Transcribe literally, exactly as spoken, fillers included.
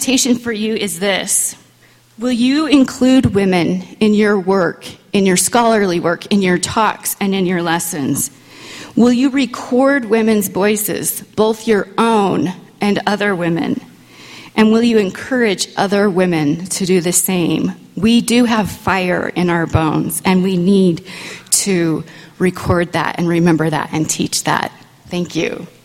invitation for you is this. Will you include women in your work, in your scholarly work, in your talks, and in your lessons? Will you record women's voices, both your own and other women? And will you encourage other women to do the same? We do have fire in our bones, and we need to record that and remember that and teach that. Thank you.